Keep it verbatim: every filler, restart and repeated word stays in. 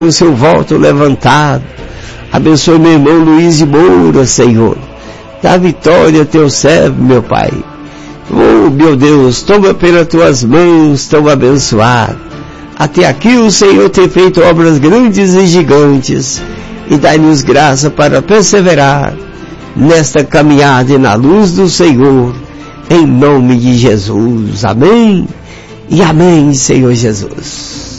o seu voto levantado. Abençoe meu irmão Luiz de Moura, Senhor. Dá vitória a teu servo, meu Pai. Oh, meu Deus, toma pelas tuas mãos, tão abençoado. Até aqui o Senhor tem feito obras grandes e gigantes, e dai-nos graça para perseverar nesta caminhada e na luz do Senhor, em nome de Jesus. Amém e amém, Senhor Jesus.